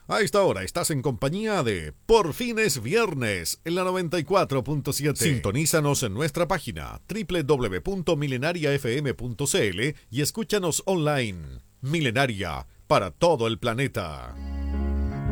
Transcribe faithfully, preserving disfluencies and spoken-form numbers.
A esta hora estás en compañía de Por fin es viernes en la noventa y cuatro punto siete. Sintonízanos en nuestra página doble u doble u doble u punto milenaria f m punto c l y escúchanos online. Milenaria, para todo el planeta.